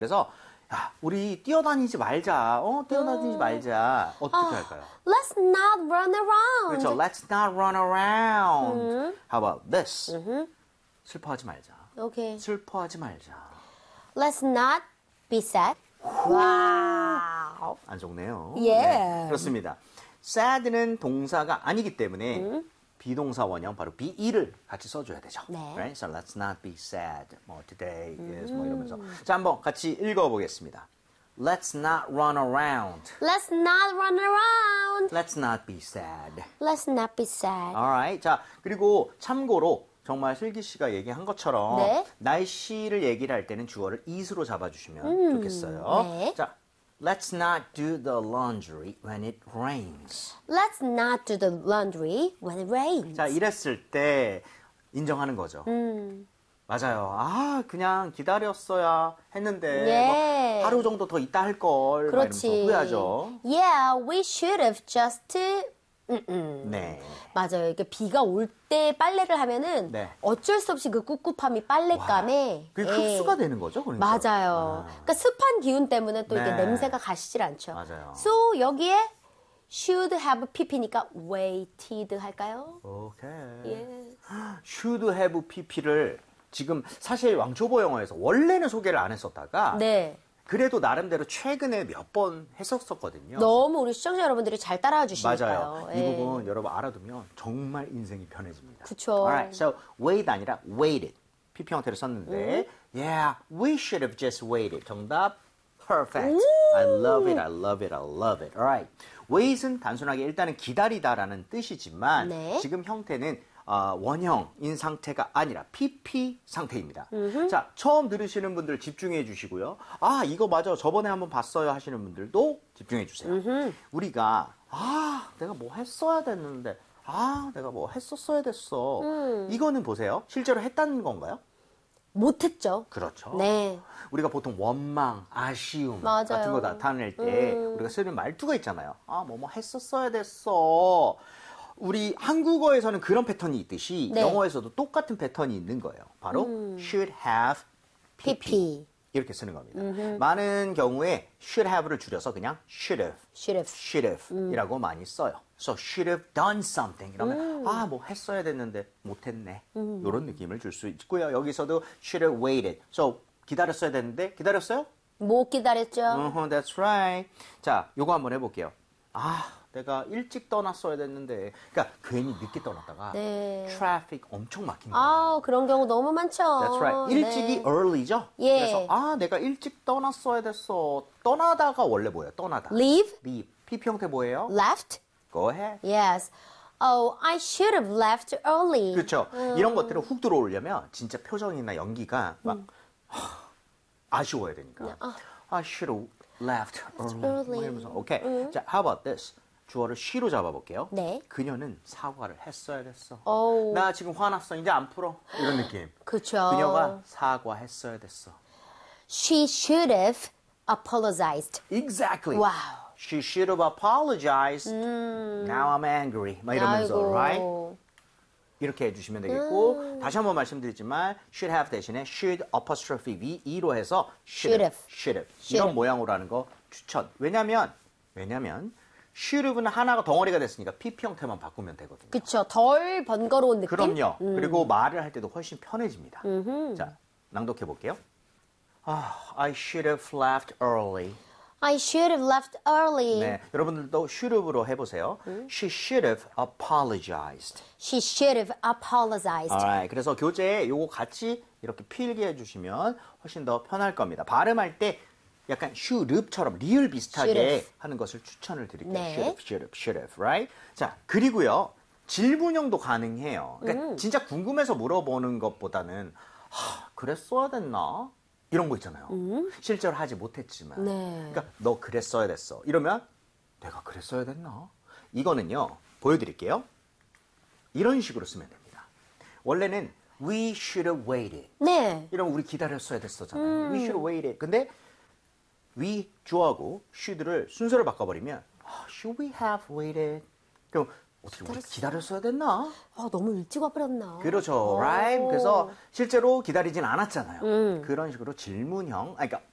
그래서 야, 우리 뛰어다니지 말자. 뛰어다니지 말자. 어떻게 할까요? Let's not run around. 그렇죠. Let's not run around. How about this? 슬퍼하지 말자. Okay. 슬퍼하지 말자. Let's not be sad. 와우. 안 좋네요. Yeah. 네, 그렇습니다. sad는 동사가 아니기 때문에 비동사 원형 바로 be를 같이 써줘야 되죠. 네. Right? So let's not be sad. 뭐 today is 뭐 이러면서. 자, 한번 같이 읽어보겠습니다. Let's not run around. Let's not run around. Let's not be sad. Let's not be sad. Alright. 자, 그리고 참고로 정말 슬기 씨가 얘기한 것처럼 네. 날씨를 얘기를 할 때는 주어를 is로 잡아주시면 좋겠어요. 네. 자, let's not do the laundry when it rains. Let's not do the laundry when it rains. 자, 이랬을 때 인정하는 거죠. 맞아요. 아, 그냥 기다렸어야 했는데 예. 뭐 하루 정도 더 있다 할 걸. 그렇지. 후회하죠. Yeah, we should have just. 네. 맞아요. 이게 비가 올 때 빨래를 하면은 네. 어쩔 수 없이 그 꿉꿉함이 빨랫감에 그게 예. 흡수가 되는 거죠, 그러니까. 맞아요. 그러니까 습한 기운 때문에 또 이게 네. 냄새가 가시질 않죠. 맞아요. So 여기에 should have pp니까 waited 할까요? 오케이. 예. should have pp를 지금 사실 왕초보 영어에서 원래는 소개를 안 했었다가 네. 그래도 나름대로 최근에 몇 번 했었거든요. 너무 우리 시청자 여러분들이 잘 따라와 주시니까요. 맞아요. 이 예. 부분 여러분 알아두면 정말 인생이 편해집니다. 그쵸. Alright, so wait 아니라 waited. PP 형태를 썼는데 yeah, we should have just waited. 정답 perfect. I love it, I love it, I love it. Alright. wait은 단순하게 일단은 기다리다라는 뜻이지만 네. 지금 형태는 원형인 상태가 아니라 PP 상태입니다. 자, 처음 들으시는 분들 집중해 주시고요. 아, 이거 맞아. 저번에 한번 봤어요 하시는 분들도 집중해 주세요. 우리가 내가 뭐 했어야 됐는데 내가 뭐 했었어야 됐어. 이거는 보세요. 실제로 했다는 건가요? 못했죠. 그렇죠. 네. 우리가 보통 원망, 아쉬움 맞아요. 같은 거 나타낼 때 우리가 쓰는 말투가 있잖아요. 뭐 했었어야 됐어. 우리 한국어에서는 그런 패턴이 있듯이 네. 영어에서도 똑같은 패턴이 있는 거예요. 바로 should have pp. PP. 이렇게 쓰는 겁니다. 많은 경우에 should have를 줄여서 그냥 should have, should have. should have 이라고 많이 써요. So should have done something 이러면 뭐 했어야 됐는데 못했네. 이런 느낌을 줄 수 있고요. 여기서도 should have waited. So 기다렸어야 됐는데 기다렸어요? 못 기다렸죠. That's right. 자, 요거 한번 해볼게요. 내가 일찍 떠났어야 됐는데, 그러니까 괜히 늦게 떠났다가 네. 트래픽 엄청 막힌 거예요. 그런 경우 너무 많죠. That's right. 일찍이 네. early죠. 예. 그래서 내가 일찍 떠났어야 됐어. 떠나다가 원래 뭐예요? 떠나다. leave, leave. PP 형태 뭐예요? left. Go ahead. Yes. Oh, I should have left early. 그렇죠. 이런 것들을 훅 들어오려면 진짜 표정이나 연기가 막 아쉬워야 되니까. I should have left early. 뭐 이러면서 오케이. 자, how about this? 주어를 she로 잡아볼게요. 네. 그녀는 사과를 했어야 됐어. 오. 나 지금 화났어. 이제 안 풀어. 이런 느낌. 그쵸. 그녀가 사과했어야 됐어. She should have apologized. Exactly. 와우. She should have apologized. Now I'm angry. 막 이러면서, 아이고. right? 이렇게 해주시면 되겠고 다시 한번 말씀드리지만 should have 대신에 should apostrophe v e로 해서 should have. 이런 have. 모양으로 하는 거 추천. 왜냐면 should have는 하나가 덩어리가 됐으니까 pp 형태만 바꾸면 되거든요. 그쵸. 덜 번거로운 느낌? 그럼요. 그리고 말을 할 때도 훨씬 편해집니다. 자, 낭독해 볼게요. I should have left early. I should have left early. 네, 여러분들도 should have로 해보세요. She should have apologized. She should have apologized. Alright, 그래서 교재에 요거 같이 이렇게 필기 해주시면 훨씬 더 편할 겁니다. 발음할 때 약간 should have처럼 리을 비슷하게 should have. 하는 것을 추천을 드릴게요. 네. should have, right? 자, 그리고요. 질문형도 가능해요. 그러니까 진짜 궁금해서 물어보는 것보다는 그랬어야 됐나? 이런 거 있잖아요. 실제로 하지 못했지만. 네. 그러니까 너 그랬어야 됐어. 이러면 내가 그랬어야 됐나? 이거는요. 보여드릴게요. 이런 식으로 쓰면 됩니다. 원래는 we should have waited. 네. 이러면 우리 기다렸어야 됐었잖아요. We should have waited. 근데 we 주어하고 should를 순서를 바꿔버리면 should we have waited? 그럼 어떻게 우리 기다렸어야 됐나? 너무 일찍 와버렸나? 그렇죠. right? 그래서 실제로 기다리진 않았잖아요. 그런 식으로 질문형, 그러니까